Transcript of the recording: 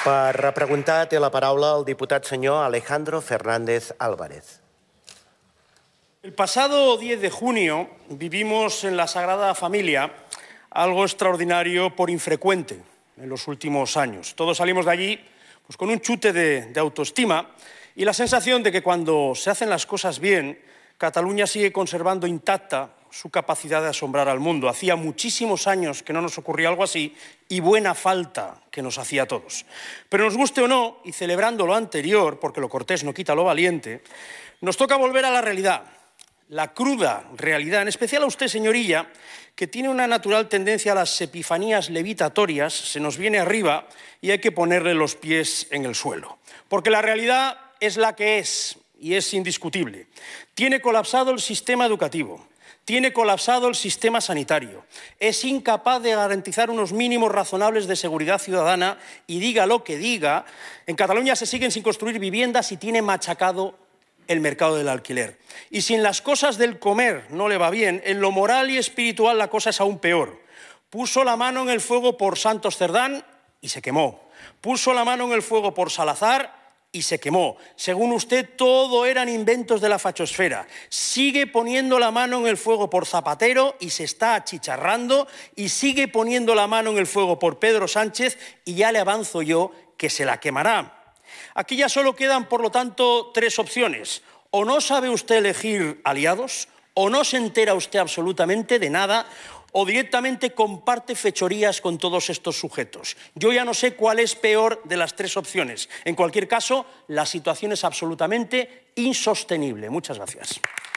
Per repreguntar té la paraula el diputat senyor Alejandro Fernández Álvarez. El pasado 10 de junio vivimos en la Sagrada Familia algo extraordinario por infrecuente en los últimos años. Todos salimos de allí pues, con un chute de autoestima y la sensación de que cuando se hacen las cosas bien, Cataluña sigue conservando intacta su capacidad de asombrar al mundo. Hacía muchísimos años que no nos ocurría algo así y buena falta que nos hacía a todos. Pero nos guste o no, y celebrando lo anterior, porque lo cortés no quita lo valiente, nos toca volver a la realidad, la cruda realidad, en especial a usted, señorilla, que tiene una natural tendencia a las epifanías levitatorias, se nos viene arriba y hay que ponerle los pies en el suelo. Porque la realidad es la que es y es indiscutible. Tiene colapsado el sistema educativo. Tiene colapsado el sistema sanitario, es incapaz de garantizar unos mínimos razonables de seguridad ciudadana y diga lo que diga, en Cataluña se siguen sin construir viviendas y tiene machacado el mercado del alquiler. Y si en las cosas del comer no le va bien, en lo moral y espiritual la cosa es aún peor. Puso la mano en el fuego por Santos Cerdán y se quemó. Puso la mano en el fuego por Salazar y se quemó. Según usted, todo eran inventos de la fachosfera. Sigue poniendo la mano en el fuego por Zapatero y se está achicharrando, y sigue poniendo la mano en el fuego por Pedro Sánchez y ya le avanzo yo que se la quemará. Aquí ya solo quedan, por lo tanto, tres opciones. O no sabe usted elegir aliados, o no se entera usted absolutamente de nada, o directamente comparte fechorías con todos estos sujetos. Yo ya no sé cuál es peor de las tres opciones. En cualquier caso, la situación es absolutamente insostenible. Muchas gracias.